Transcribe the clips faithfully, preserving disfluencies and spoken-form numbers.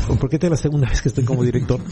porque esta es la segunda vez que estoy como director,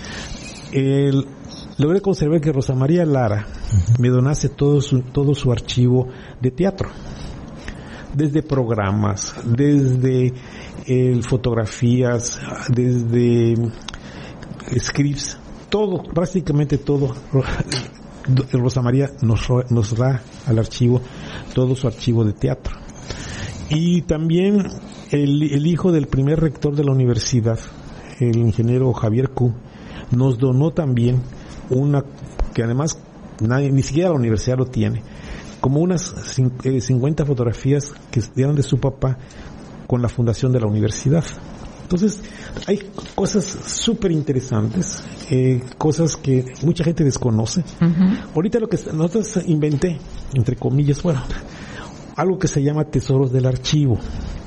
el, logré conservar que Rosa María Lara uh-huh. me donase todo su, todo su archivo de teatro. Desde programas, desde eh, fotografías, desde scripts, todo, prácticamente todo. Rosa María nos, nos da al archivo todo su archivo de teatro. Y también el, el hijo del primer rector de la universidad, el ingeniero Javier Q, nos donó también una, que además nadie, ni siquiera la universidad lo tiene, como unas cincuenta fotografías que dieron de su papá con la fundación de la universidad. Entonces, hay cosas súper interesantes, eh, cosas que mucha gente desconoce. Uh-huh. Ahorita lo que nosotros inventé, entre comillas, bueno, algo que se llama Tesoros del Archivo,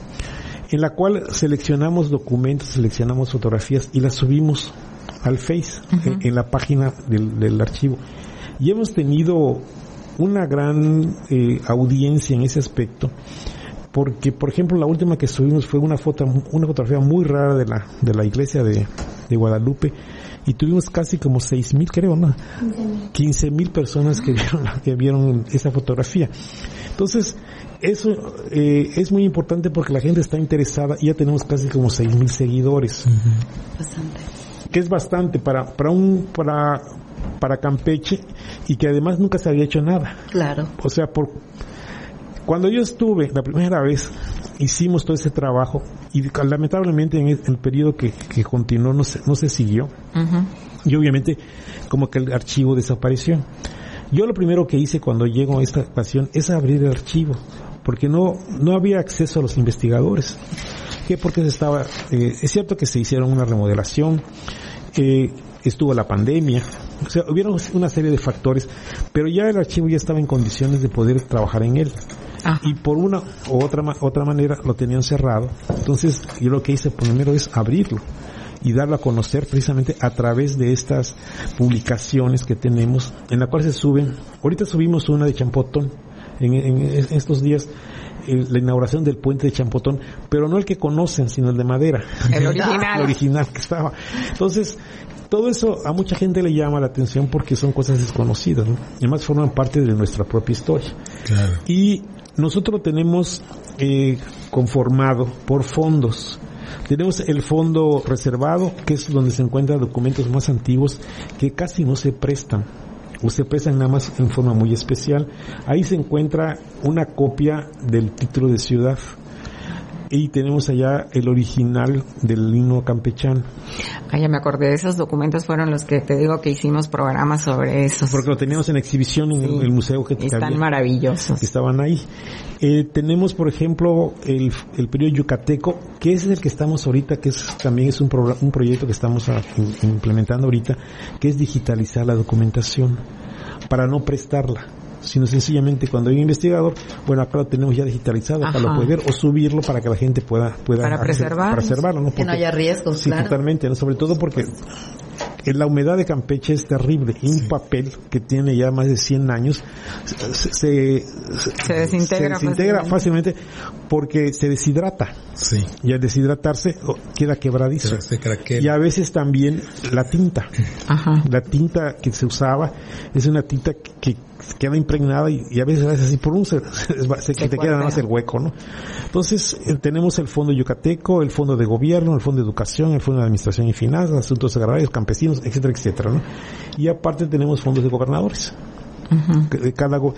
en la cual seleccionamos documentos, seleccionamos fotografías y las subimos al Face, uh-huh. en, en la página del, del archivo. Y hemos tenido una gran eh, audiencia en ese aspecto, porque por ejemplo la última que subimos fue una foto, una fotografía muy rara de la de la iglesia de, de Guadalupe, y tuvimos casi como seis mil, creo, ¿no? quince mil personas que vieron que vieron esa fotografía. Entonces eso eh, es muy importante porque la gente está interesada y ya tenemos casi como seis mil seguidores. Uh-huh. Bastante. Que es bastante para para un para para Campeche, y que además nunca se había hecho nada. Claro. O sea, por cuando yo estuve la primera vez, hicimos todo ese trabajo y lamentablemente en el, el periodo que, que continuó no se, no se siguió. Uh-huh. Y obviamente como que el archivo desapareció. Yo lo primero que hice cuando llego a esta ocasión es abrir el archivo, porque no no había acceso a los investigadores. ¿Qué? Porque se estaba eh, es cierto que se hicieron una remodelación, eh, estuvo la pandemia, o sea, hubieron una serie de factores, pero ya el archivo ya estaba en condiciones de poder trabajar en él. Ajá. Y por una u otra otra manera lo tenían cerrado. Entonces yo lo que hice primero es abrirlo y darlo a conocer precisamente a través de estas publicaciones que tenemos, en la cual se suben. Ahorita subimos una de Champotón en, en estos días, eh, la inauguración del puente de Champotón, pero no el que conocen, sino el de madera, el original, el original que estaba. Entonces todo eso a mucha gente le llama la atención porque son cosas desconocidas, ¿no? Además forman parte de nuestra propia historia. Claro. Y nosotros lo tenemos eh, conformado por fondos. Tenemos el fondo reservado, que es donde se encuentran documentos más antiguos que casi no se prestan, o se prestan nada más en forma muy especial. Ahí se encuentra una copia del título de ciudad, y tenemos allá el original del himno campechano. Ah, ya me acordé, de esos documentos fueron los que te digo que hicimos programas sobre esos. Porque lo teníamos en exhibición en sí, el museo que están había, maravillosos. Que estaban ahí. Eh, tenemos, por ejemplo, el, el periodo yucateco, que ese es el que estamos ahorita, que es también es un, pro, un proyecto que estamos a, in, implementando ahorita, que es digitalizar la documentación para no prestarla, sino sencillamente cuando hay un investigador, bueno, acá lo tenemos ya digitalizado. Ajá. Para lo poder o subirlo para que la gente pueda pueda para hacer, preservar, para preservarlo, ¿no? Porque, que no haya riesgos, sí, claro. Totalmente, ¿no? Sobre todo porque la humedad de Campeche es terrible, y un sí. papel que tiene ya más de cien años se, se, se desintegra, se desintegra fácilmente. fácilmente porque se deshidrata. Sí. Y al deshidratarse queda quebradizo. Se craquea. Y a veces también la tinta. Ajá. La tinta que se usaba es una tinta que, que queda impregnada y, y a veces así por un se, se, se te queda nada más el hueco, ¿no? Entonces eh, tenemos el Fondo Yucateco, el Fondo de Gobierno, el Fondo de Educación, el Fondo de Administración y Finanzas, Asuntos Agrarios, Campesinos, etcétera, etcétera, ¿no? Y aparte tenemos fondos de gobernadores. Uh-huh. De cada go-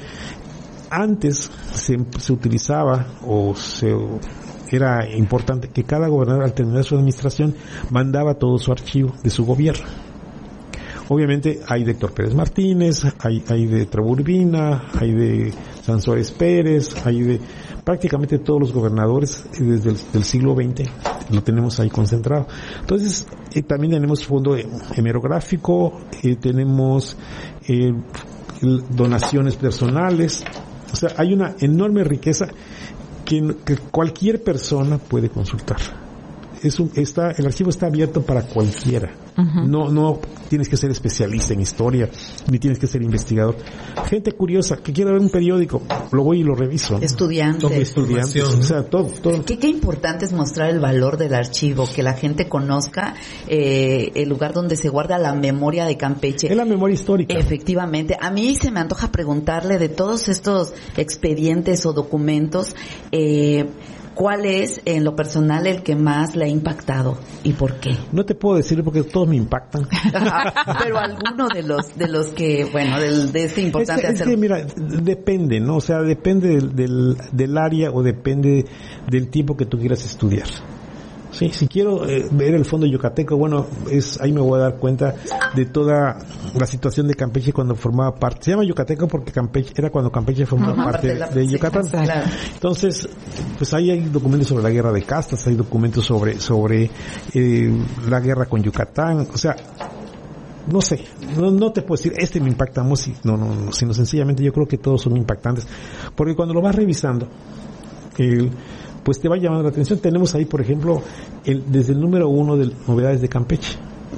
antes se, se utilizaba o se era importante que cada gobernador al terminar su administración mandaba todo su archivo de su gobierno. Obviamente hay de Héctor Pérez Martínez, hay, hay de Trevor Urbina, hay de Sansores Pérez, hay de prácticamente todos los gobernadores desde el del siglo veinte, lo tenemos ahí concentrado. Entonces, eh, también tenemos fondo hemerográfico, eh, tenemos eh, donaciones personales, o sea, hay una enorme riqueza que, que cualquier persona puede consultar. es un, está, el archivo está abierto para cualquiera. Uh-huh. No, no tienes que ser especialista en historia, ni tienes que ser investigador. Gente curiosa que quiere ver un periódico, lo voy y lo reviso. Estudiantes. Estudiantes, o sea, todo, todo. ¿Qué, qué importante es mostrar el valor del archivo, que la gente conozca eh, el lugar donde se guarda la memoria de Campeche. Es la memoria histórica. Efectivamente. A mí se me antoja preguntarle de todos estos expedientes o documentos, eh, ¿cuál es, en lo personal, el que más le ha impactado y por qué? No te puedo decir porque todos me impactan. Pero alguno de los de los que, bueno, del, de este importante es que, es que, mira, depende, ¿no? O sea, depende del, del, del área o depende del tiempo que tú quieras estudiar. Sí, si quiero eh, ver el fondo yucateco, bueno, es ahí me voy a dar cuenta de toda la situación de Campeche cuando formaba parte. Se llama Yucateco porque Campeche era cuando Campeche formaba uh-huh, parte de, la, de Yucatán. Sí, claro. Entonces, pues ahí hay documentos sobre la guerra de castas, hay documentos sobre sobre eh, la guerra con Yucatán, o sea, no sé, no, no te puedo decir este me impacta más, no, no, no, sino sencillamente yo creo que todos son impactantes, porque cuando lo vas revisando, el pues te va llamando la atención. Tenemos ahí, por ejemplo, el, desde el número uno de novedades de Campeche.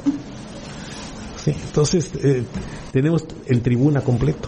Sí, entonces eh, tenemos el Tribuna completo.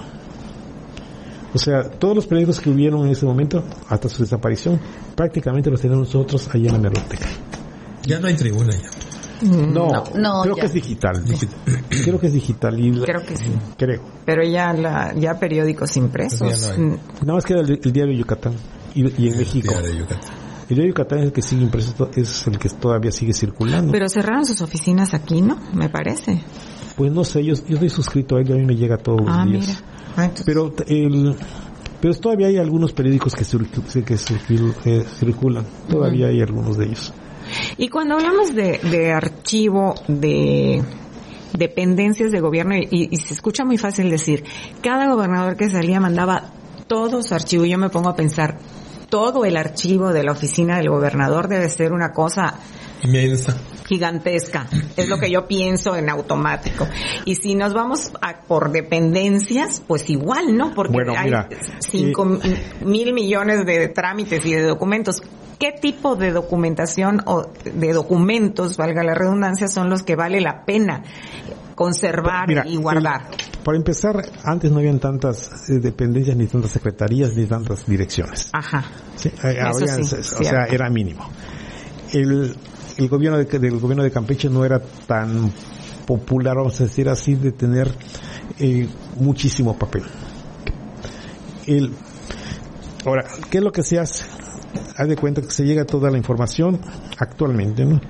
O sea, todos los periódicos que hubieron en ese momento, hasta su desaparición, prácticamente los tenemos nosotros ahí en la hemeroteca. Ya no hay Tribuna ya. No, no, no creo ya. que es digital. digital. Creo que es digital. Y la, creo que sí. Creo. Pero ya la, ya periódicos impresos. Pues no nada más queda el, el diario Yucatán. Y, y en el México. Diario de Yucatán. El diario Yucatán es el que sigue impreso, es el que todavía sigue circulando. Pero cerraron sus oficinas aquí, ¿no? Me parece. Pues no sé, yo, yo estoy suscrito a él y a mí me llega todos los ah, días. Mira. Ah, entonces... Pero el, pero todavía hay algunos periódicos que, circu, que circul, eh, circulan. Todavía uh-huh. hay algunos de ellos. Y cuando hablamos de, de archivo de dependencias de gobierno, y, y se escucha muy fácil decir, cada gobernador que salía mandaba todo su archivo. Yo me pongo a pensar, todo el archivo de la oficina del gobernador debe ser una cosa inmensa, gigantesca. Es lo que yo pienso en automático. Y si nos vamos a por dependencias, pues igual, ¿no? Porque bueno, hay mira, cinco eh, mil millones de trámites y de documentos. ¿Qué tipo de documentación o de documentos, valga la redundancia, son los que vale la pena conservar mira, y guardar? El, para empezar, antes no habían tantas eh, dependencias, ni tantas secretarías, ni tantas direcciones. Ajá. Sí, habían, sí, o sea, era mínimo. El, el gobierno de, del gobierno de Campeche no era tan popular, vamos a decir así, de tener eh, muchísimo papel. El, ahora, ¿qué es lo que se hace? Haz de cuenta que se llega toda la información actualmente, ¿no?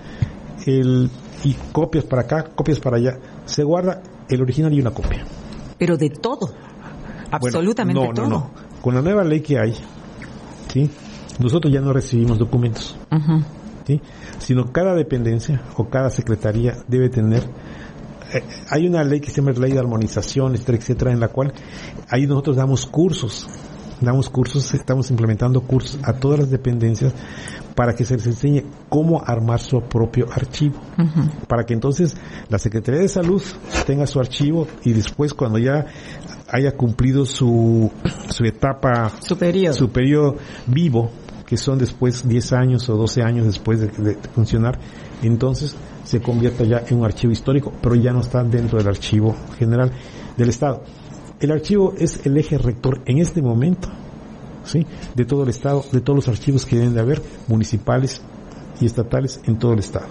El, y copias para acá, copias para allá. Se guarda el original y una copia. Pero de todo. Absolutamente bueno, no, todo. No, no. Con la nueva ley que hay, ¿sí? Nosotros ya no recibimos documentos. Uh-huh. ¿Sí? Sino cada dependencia o cada secretaría debe tener eh, hay una ley que se llama Ley de Armonización, etcétera, etcétera, en la cual ahí nosotros damos cursos. Damos cursos, estamos implementando cursos a todas las dependencias para que se les enseñe cómo armar su propio archivo. Uh-huh. Para que entonces la Secretaría de Salud tenga su archivo y después cuando ya haya cumplido su, su etapa, su periodo. su periodo vivo, que son después diez años o doce años después de, de, de funcionar, entonces se convierta ya en un archivo histórico, pero ya no está dentro del archivo general del Estado. El archivo es el eje rector en este momento, ¿sí?, de todo el Estado, de todos los archivos que deben de haber, municipales y estatales en todo el Estado.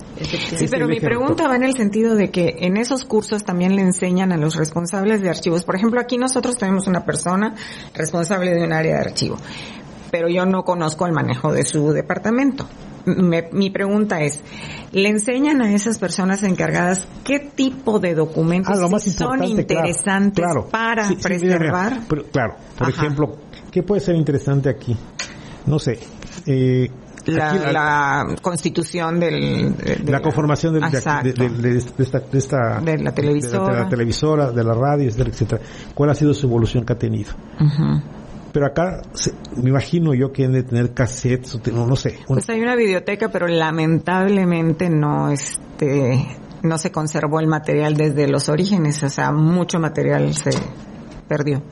Sí, pero mi pregunta va en el sentido de que en esos cursos también le enseñan a los responsables de archivos. Por ejemplo, aquí nosotros tenemos una persona responsable de un área de archivo, pero yo no conozco el manejo de su departamento. Me, mi pregunta es, ¿le enseñan a esas personas encargadas qué tipo de documentos ah, lo más son interesantes claro, claro. para sí, preservar? Sí, mira, pero, claro, por Ajá. ejemplo, ¿qué puede ser interesante aquí? No sé, eh, la, aquí, la, la constitución del, de, de la conformación del, de, de, de, de, esta, de esta de la televisora, de la, de la televisora, de la radio, etcétera, etcétera. ¿Cuál ha sido su evolución que ha tenido? Uh-huh. Pero acá, se, me imagino yo que han de tener cassettes, no, no sé. Pues hay una videoteca, pero lamentablemente no, este, no se conservó el material desde los orígenes, o sea, mucho material se perdió.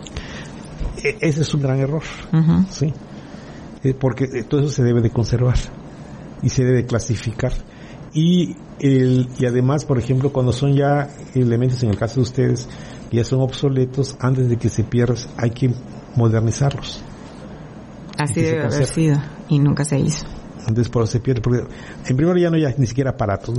E- ese es un gran error, uh-huh. sí, eh, porque todo eso se debe de conservar. y se debe clasificar. Y el, y además, por ejemplo, cuando son ya elementos, en el caso de ustedes, que ya son obsoletos, antes de que se pierdan, hay que modernizarlos. Así debe haber sido, y nunca se hizo. Entonces por eso se pierde, porque en primer lugar ya no hay ni siquiera aparatos, ¿no?